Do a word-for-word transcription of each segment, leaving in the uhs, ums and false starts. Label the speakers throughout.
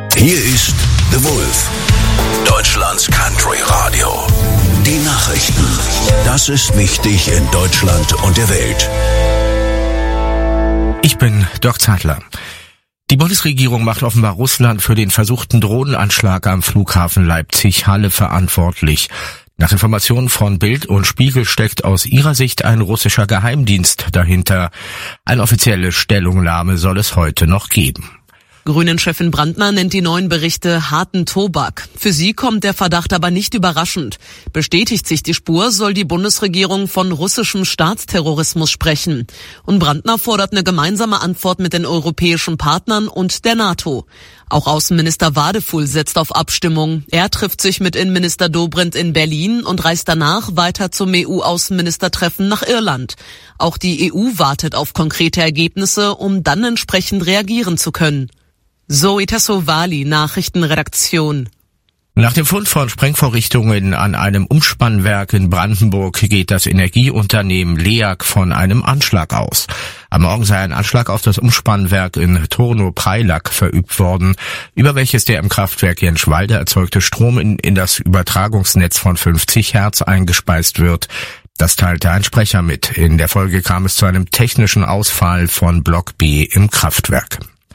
Speaker 1: Hier ist The Wolf, Deutschlands Country Radio. Die Nachrichten. Das ist wichtig in Deutschland und der Welt.
Speaker 2: Ich bin Dirk Zeitler. Die Bundesregierung macht offenbar Russland für den versuchten Drohnenanschlag am Flughafen Leipzig-Halle verantwortlich. Nach Informationen von Bild und Spiegel steckt aus ihrer Sicht ein russischer Geheimdienst dahinter. Eine offizielle Stellungnahme soll es heute noch geben.
Speaker 3: Grünen-Chefin Brandner nennt die neuen Berichte harten Tobak. Für sie kommt der Verdacht aber nicht überraschend. Bestätigt sich die Spur, soll die Bundesregierung von russischem Staatsterrorismus sprechen. Und Brandner fordert eine gemeinsame Antwort mit den europäischen Partnern und der NATO. Auch Außenminister Wadefuhl setzt auf Abstimmung. Er trifft sich mit Innenminister Dobrindt in Berlin und reist danach weiter zum E U-Außenministertreffen nach Irland. Auch die E U wartet auf konkrete Ergebnisse, um dann entsprechend reagieren zu können. Zoe Tassovali, Nachrichtenredaktion.
Speaker 2: Nach dem Fund von Sprengvorrichtungen an einem Umspannwerk in Brandenburg geht das Energieunternehmen LEAG von einem Anschlag aus. Am Morgen sei ein Anschlag auf das Umspannwerk in Turno-Preilack verübt worden, über welches der im Kraftwerk Jenschwalde erzeugte Strom in, in das Übertragungsnetz von fünfzig Hertz eingespeist wird. Das teilte ein Sprecher mit. In der Folge kam es zu einem technischen Ausfall von Block B im Kraftwerk.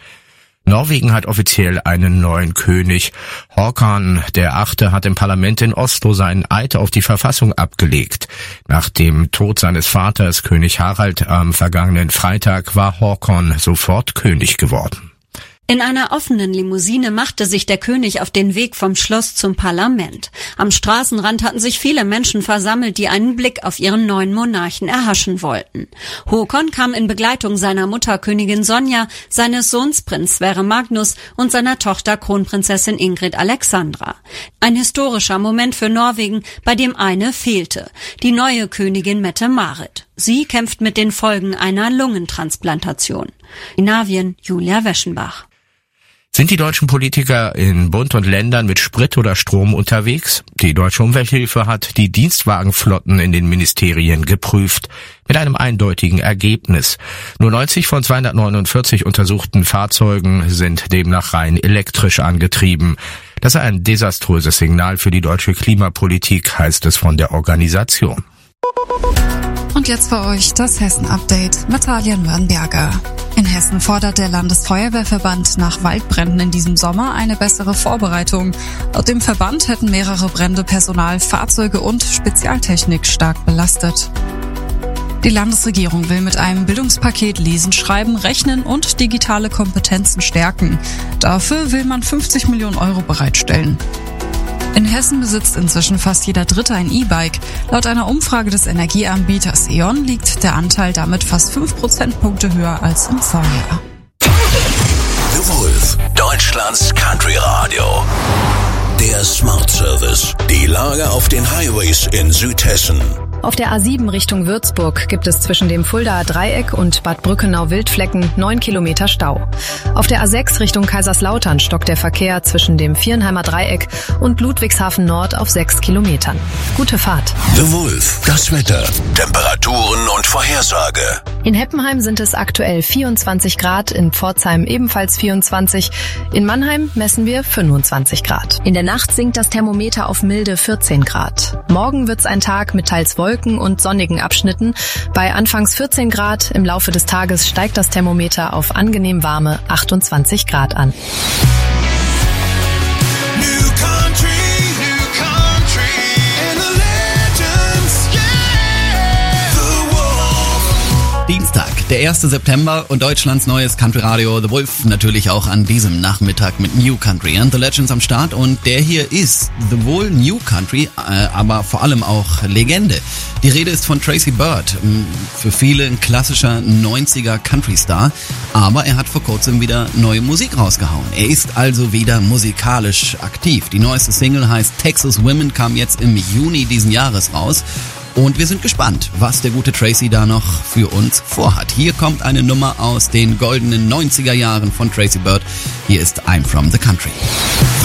Speaker 2: Norwegen hat offiziell einen neuen König. Håkon der Achte hat im Parlament in Oslo seinen Eid auf die Verfassung abgelegt. Nach dem Tod seines Vaters, König Harald, am vergangenen Freitag war Håkon sofort König geworden.
Speaker 4: In einer offenen Limousine machte sich der König auf den Weg vom Schloss zum Parlament. Am Straßenrand hatten sich viele Menschen versammelt, die einen Blick auf ihren neuen Monarchen erhaschen wollten. Håkon kam in Begleitung seiner Mutter Königin Sonja, seines Sohns Prinz Sverre Magnus und seiner Tochter Kronprinzessin Ingrid Alexandra. Ein historischer Moment für Norwegen, bei dem eine fehlte: die neue Königin Mette-Marit. Sie kämpft mit den Folgen einer Lungentransplantation. In Skandinavien, Julia Weschenbach.
Speaker 2: Sind die deutschen Politiker in Bund und Ländern mit Sprit oder Strom unterwegs? Die Deutsche Umwelthilfe hat die Dienstwagenflotten in den Ministerien geprüft, mit einem eindeutigen Ergebnis. Nur neunzig von zweihundertneunundvierzig untersuchten Fahrzeugen sind demnach rein elektrisch angetrieben. Das sei ein desaströses Signal für die deutsche Klimapolitik, heißt es von der Organisation.
Speaker 5: Und jetzt für euch das Hessen-Update mit Talia Nürnberger. In Hessen fordert der Landesfeuerwehrverband nach Waldbränden in diesem Sommer eine bessere Vorbereitung. Laut dem Verband hätten mehrere Brände Personal, Fahrzeuge und Spezialtechnik stark belastet. Die Landesregierung will mit einem Bildungspaket Lesen, Schreiben, Rechnen und digitale Kompetenzen stärken. Dafür will man fünfzig Millionen Euro bereitstellen. In Hessen besitzt inzwischen fast jeder Dritte ein E-Bike. Laut einer Umfrage des Energieanbieters E.ON liegt der Anteil damit fast fünf Prozentpunkte höher als im Vorjahr.
Speaker 1: The Wolf, Deutschlands Country Radio. Der Smart Service. Die Lage auf den Highways in Südhessen.
Speaker 6: Auf der A sieben Richtung Würzburg gibt es zwischen dem Fuldaer Dreieck und Bad Brückenau-Wildflecken neun Kilometer Stau. Auf der A sechs Richtung Kaiserslautern stockt der Verkehr zwischen dem Viernheimer Dreieck und Ludwigshafen Nord auf sechs Kilometern. Gute Fahrt.
Speaker 1: The Wolf, das Wetter, Temperaturen und Vorhersage.
Speaker 6: In Heppenheim sind es aktuell vierundzwanzig Grad, in Pforzheim ebenfalls vierundzwanzig, in Mannheim messen wir fünfundzwanzig Grad. In der Nacht sinkt das Thermometer auf milde vierzehn Grad. Morgen wird's ein Tag mit teils Wolken und sonnigen Abschnitten. Bei anfangs vierzehn Grad, im Laufe des Tages steigt das Thermometer auf angenehm warme achtundzwanzig Grad an.
Speaker 7: Dienstag, der erste September und Deutschlands neues Country Radio The Wolf natürlich auch an diesem Nachmittag mit New Country and the Legends am Start, und der hier ist sowohl New Country, äh, aber vor allem auch Legende. Die Rede ist von Tracy Byrd, für viele ein klassischer neunziger Country-Star, aber er hat vor kurzem wieder neue Musik rausgehauen. Er ist also wieder musikalisch aktiv. Die neueste Single heißt Texas Women, kam jetzt im Juni diesen Jahres raus. Und wir sind gespannt, was der gute Tracy da noch für uns vorhat. Hier kommt eine Nummer aus den goldenen neunziger Jahren von Tracy Byrd. Hier ist I'm From the Country.